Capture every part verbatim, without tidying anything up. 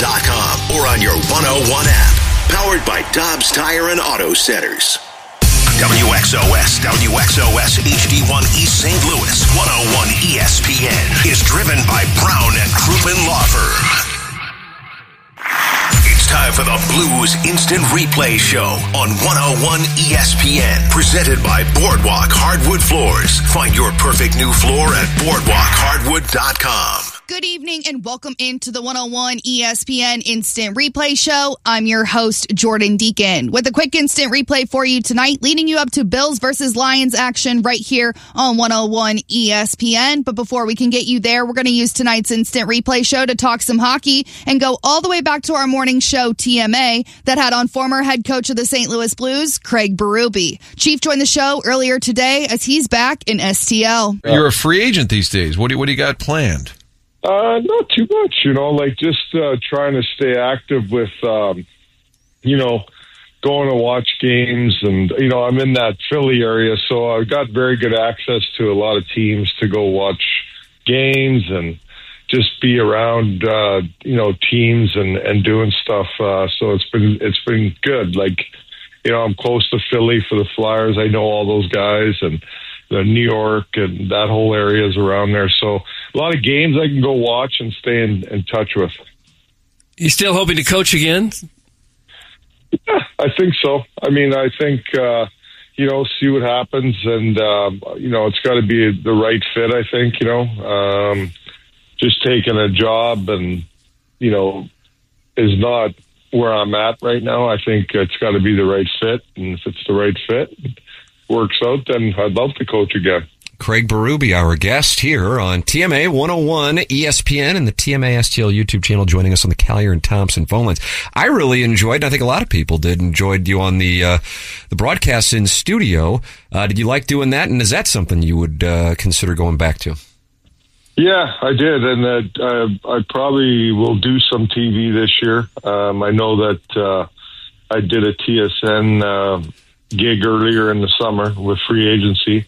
dot com or on your one oh one app. Powered by Dobbs Tire and Auto Centers. W X O S, W X O S H D one East Saint Louis, one oh one E S P N is driven by Brown and Crouppen Law Firm. It's time for the Blues Instant Replay Show on one oh one E S P N, presented by Boardwalk Hardwood Floors. Find your perfect new floor at boardwalk hardwood dot com. Good evening and welcome into the one oh one E S P N Instant Replay Show. I'm your host, Jordan Deacon, with a quick instant replay for you tonight, leading you up to Bills versus Lions action right here on one oh one E S P N. But before we can get you there, we're going to use tonight's Instant Replay Show to talk some hockey and go all the way back to our morning show, T M A, that had on former head coach of the Saint Louis Blues, Craig Berube. Chief joined the show earlier today as he's back in S T L. You're a free agent these days. What do you, what do you got planned? Uh, not too much, you know, like just uh, trying to stay active with, um, you know, going to watch games. And, you know, I'm in that Philly area, so I've got very good access to a lot of teams to go watch games and just be around, uh, you know, teams and, and doing stuff. Uh, so it's been, it's been good. Like, you know, I'm close to Philly for the Flyers. I know all those guys and the New York and that whole area is around there. So a lot of games I can go watch and stay in, in touch with. You still hoping to coach again? Yeah, I think so. I mean, I think, uh, you know, see what happens. And, uh, you know, it's got to be the right fit, I think, you know. Um, just taking a job and, you know, is not where I'm at right now. I think it's got to be the right fit. And if it's the right fit, works out, then I'd love to coach again. Craig Berube, our guest here on T M A one oh one E S P N and the T M A S T L YouTube channel, joining us on the Collier and Thompson phone lines. I really enjoyed, and I think a lot of people did, enjoyed you on the uh, the broadcast in studio. Uh, did you like doing that, and is that something you would uh, consider going back to? Yeah, I did, and uh, I, I probably will do some T V this year. Um, I know that uh, I did a T S N uh, gig earlier in the summer with free agency.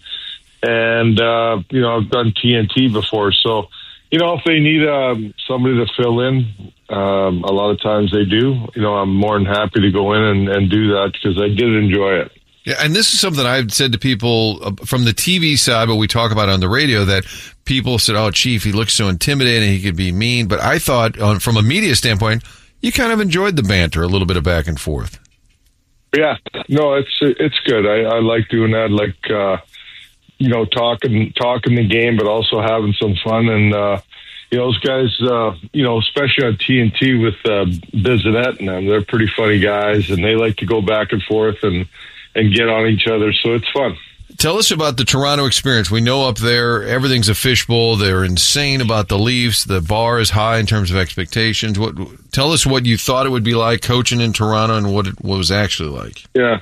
And, uh, you know, I've done T N T before. So, you know, if they need um, somebody to fill in, um, a lot of times they do. You know, I'm more than happy to go in and, and do that because I did enjoy it. Yeah, and this is something I've said to people from the T V side, but we talk about it on the radio, that people said, oh, Chief, he looks so intimidating, he could be mean. But I thought, on, from a media standpoint, you kind of enjoyed the banter, a little bit of back and forth. Yeah, no, it's it's good. I, I like doing that, like, uh, you know, talking talking the game, but also having some fun. And, uh, you know, those guys, uh, you know, especially on T N T with uh, Bissonnette and them, they're pretty funny guys, and they like to go back and forth and, and get on each other, so it's fun. Tell us about the Toronto experience. We know up there everything's a fishbowl. They're insane about the Leafs. The bar is high in terms of expectations. What? Tell us what you thought it would be like coaching in Toronto and what it what was actually like. Yeah.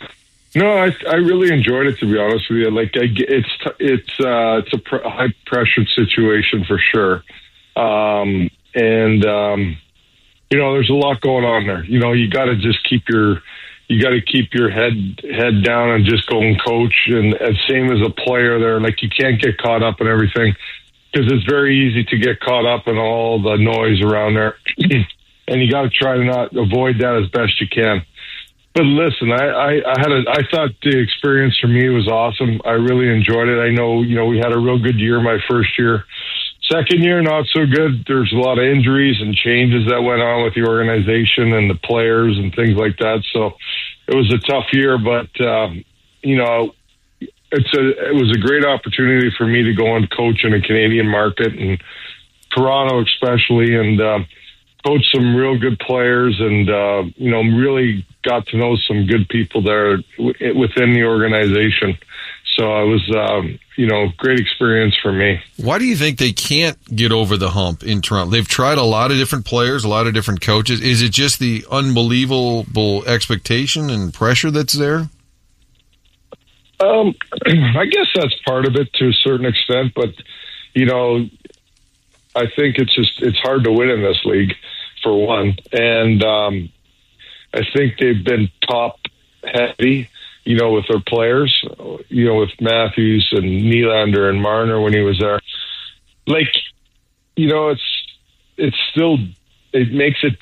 No, I I really enjoyed it, to be honest with you. Like, I, it's it's uh, it's a pr- high pressured situation for sure, um, and um, you know, there's a lot going on there. You know, you got to just keep your you got to keep your head head down and just go and coach. And, and same as a player, there, like, you can't get caught up in everything because it's very easy to get caught up in all the noise around there, and you got to try to not avoid that as best you can. But listen, I, I, I had a, I thought the experience for me was awesome. I really enjoyed it. I know, you know, we had a real good year my first year. Second year, not so good. There's a lot of injuries and changes that went on with the organization and the players and things like that. So it was a tough year, but, um, you know, it's a, it was a great opportunity for me to go and coach in a Canadian market, and Toronto especially, and, um, coach some real good players, and, uh, you know, really got to know some good people there w- within the organization. So it was, um, you know, great experience for me. Why do you think they can't get over the hump in Toronto? They've tried a lot of different players, a lot of different coaches. Is it just the unbelievable expectation and pressure that's there? Um, I guess that's part of it to a certain extent, but, you know, I think it's just, it's hard to win in this league, for one. And um, I think they've been top heavy, you know, with their players, you know, with Matthews and Nylander and Marner when he was there. Like, you know, it's, it's still, it makes it